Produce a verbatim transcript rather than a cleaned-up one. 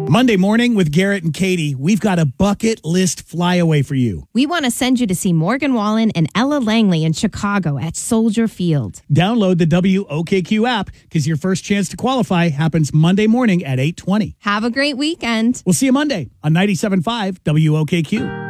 Monday morning with Garrett and Katie, we've got a bucket list flyaway for you. We want to send you to see Morgan Wallen and Ella Langley in Chicago at Soldier Field. Download the W O K Q app because your first chance to qualify happens Monday morning at eight twenty. Have a great weekend. We'll see you Monday on ninety-seven point five W O K Q.